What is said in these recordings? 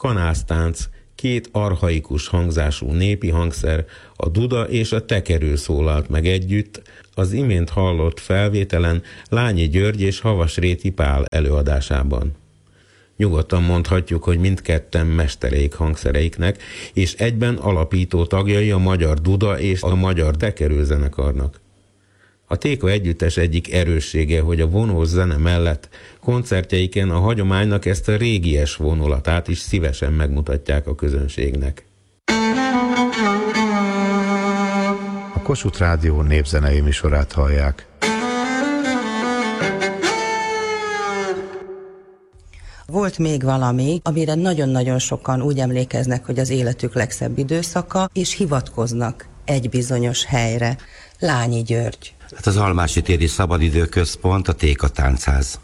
kanásztánc, két archaikus hangzású népi hangszer, a duda és a tekerő szólalt meg együtt az imént hallott felvételen Lányi György és Havasréti Pál előadásában. Nyugodtan mondhatjuk, hogy mindketten mestereik hangszereiknek, és egyben alapító tagjai a magyar duda és a magyar tekerő zenekarnak. A Téka együttes egyik erőssége, hogy a vonós zene mellett koncertjeiken a hagyománynak ezt a régies vonulatát is szívesen megmutatják a közönségnek. A Kossuth Rádió népzenei műsorát hallják. Volt még valami, amire nagyon-nagyon sokan úgy emlékeznek, hogy az életük legszebb időszaka, és hivatkoznak egy bizonyos helyre. Lányi György. Hát az Almási téri szabadidőközpont, a Téka Táncház.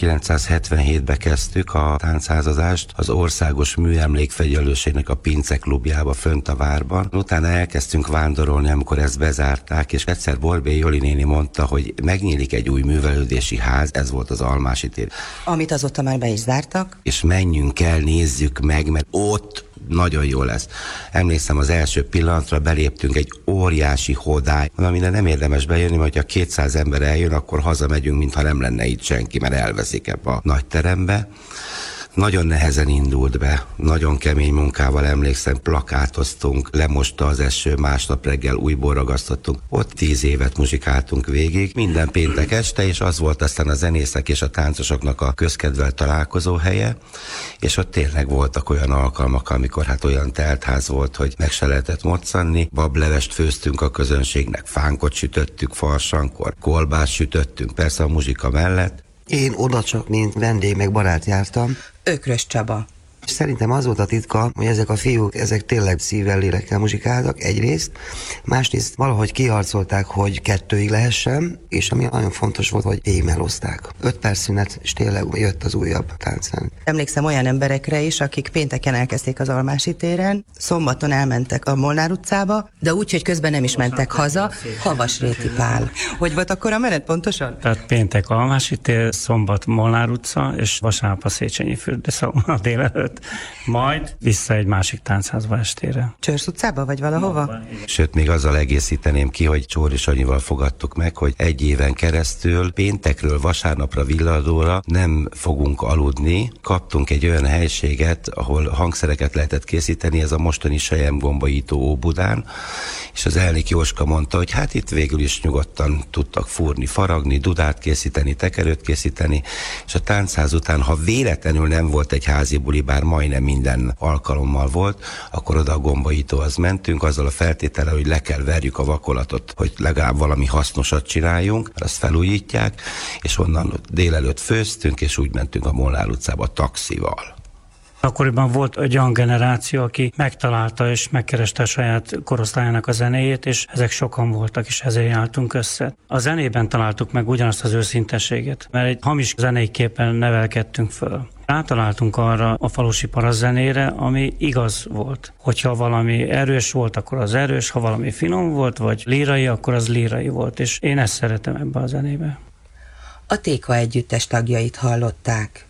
1977-ben kezdtük a táncházazást az Országos Műemlékfelügyelőségnek a Pince klubjába fönt a várban. Utána elkezdtünk vándorolni, amikor ezt bezárták, és egyszer Borbély Joli néni mondta, hogy megnyílik egy új művelődési ház, ez volt az Almási tér. Amit azóta már be is zártak. És menjünk el, nézzük meg, mert ott nagyon jó lesz. Emlékszem, az első pillanatra beléptünk egy óriási hodály, amire nem érdemes bejönni, mert ha 200 ember eljön, akkor hazamegyünk, mintha nem lenne itt senki, mert elveszik ebbe a nagy terembe. Nagyon nehezen indult be, nagyon kemény munkával emlékszem, plakátoztunk, lemosta az eső, másnap reggel újból ragasztottunk. Ott 10 évet muzsikáltunk végig, minden péntek este, és az volt aztán a zenészek és a táncosoknak a közkedvelt találkozó helye, és ott tényleg voltak olyan alkalmak, amikor hát olyan teltház volt, hogy meg se lehetett moccanni, bablevest főztünk a közönségnek, fánkot sütöttük farsankor, kolbászt sütöttünk, persze a muzsika mellett. Én oda csak mint vendég meg barát jártam. Ökrös Csaba. Szerintem az volt a titka, hogy ezek a fiúk, ezek tényleg szívvel, lélekkel muzsikáltak egyrészt, másrészt valahogy kiharcolták, hogy 2-ig lehessen, és ami nagyon fontos volt, hogy éjmelozták. 5 perc szünet, és tényleg jött az újabb táncán. Emlékszem olyan emberekre is, akik pénteken elkezdték az Almási téren, szombaton elmentek a Molnár utcába, de úgy, hogy közben nem is mentek haza, Havasréti Pál. Hogy volt akkor a menet pontosan? Tehát péntek Almási tér, szombat Molnár utca, és vasárnap a Széchenyi fürdőszauna délelőtt. Majd vissza egy másik táncházba estére. Csörsz utcába, vagy valahova? Sőt, még azzal egészíteném ki, hogy Csóri Sanyival fogadtuk meg, hogy 1 éven keresztül péntekről vasárnapra villadóra nem fogunk aludni. Kaptunk egy olyan helységet, ahol hangszereket lehetett készíteni, ez a mostani selyemgombaító Óbudán, és az elnök Jóska mondta, hogy hát itt végül is nyugodtan tudtak fúrni, faragni, dudát készíteni, tekerőt készíteni, és a táncház után, ha véletlenül nem volt egy házi buli, bár majdnem minden alkalommal volt, akkor oda a gombaítóhoz mentünk, azzal a feltétellel, hogy le kell verjük a vakolatot, hogy legalább valami hasznosat csináljunk, azt felújítják, és onnan délelőtt főztünk, és úgy mentünk a Molnár utcába taxival. Akkoriban volt egy olyan generáció, aki megtalálta és megkereste a saját korosztályának a zenéjét, és ezek sokan voltak, és ezért jártunk össze. A zenében találtuk meg ugyanazt az őszintességet, mert egy hamis zenei képen nevelkedtünk föl. Rátaláltunk arra a falusi parasztzenére, ami igaz volt. Hogyha valami erős volt, akkor az erős, ha valami finom volt, vagy lírai, akkor az lírai volt, és én ezt szeretem ebbe a zenébe. A Téka együttes tagjait hallották.